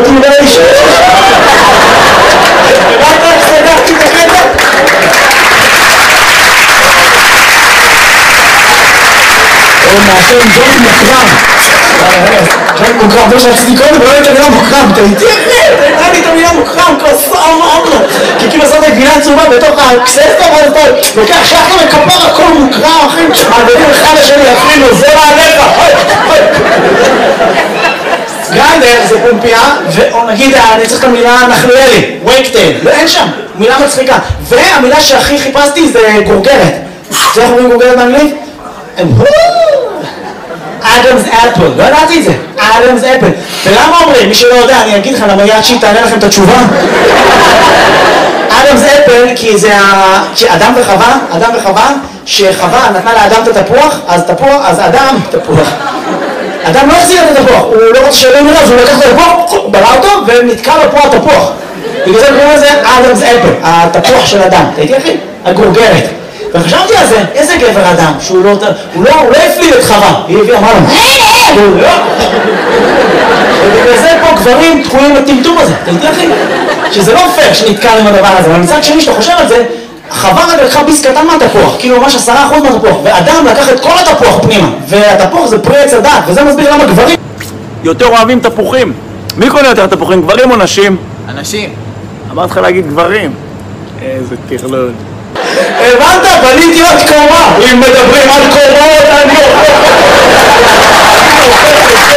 Congratulations! הבנת איך סגרתי את הקטע? הוא מאשר עם ג'וני מוקרם. ג'וני מוקרם, זה שרציתי קודם, ולא את המילה מוקרם. אתה איתי אחרי, אתה יודע לי את המילה מוקרם, כי כאילו עושה את הגבינה צהובה בתוך הקססטה, ואז אתה לוקח שחר וכפר, הכל מוקרם, אחים, מעדדים אחד השני, אפילו, זה מעליך, גרנדר זה פומפיה, או נגיד, אני צריך את המילה נחליאלי, וייקטייל, ואין שם, מילה מצחיקה. והמילה שהכי חיפשתי זה גורגרת. זה איך אומרים גורגרת באנגלית? אדמס אפל, לא ידעתי את זה, אדמס אפל. ולמה אומרים? מי שלא יודע, אני אגיד לך למה יד שהיא תענה לכם את התשובה. אדמס אפל כי זה אדם וחווה, שחווה נתנה לאדם את התפוח, אז אדם, תפוח. אדם לא החזיר את התפוח, הוא לא רוצה שאלה מראה, אז הוא לקח את התפוח, בלע אותו ונתקע לו פה התפוח. בגלל זה קוראים לזה אדמס אפל, התפוח של אדם. אתה איתי אחי? הגורגרת. וחשבתי על זה, איזה גבר אדם, שהוא לא הפליל את חווה, היא הביאה, אמרה לו, ובגלל זה פה גברים תקועים לטמטום הזה, אתה איתי אחי? שזה לא פייר שנתקע עם הדבר הזה, אבל מצד שני שאתה חושב על זה, חווה רק לקחה ביס קטן מהתפוח, כאילו ממש 10% מהתפוח, ואדם לקח את כל התפוח פנימה, והתפוח זה פרי עץ הדעת, וזה מסביר למה גברים יותר אוהבים תפוחים. מי קונה יותר תפוחים, גברים או נשים? אנשים. אמרת לך להגיד גברים. איזה תכלול. הבנת? בניתי עוד קומה. אם מדברים על קומות, אני...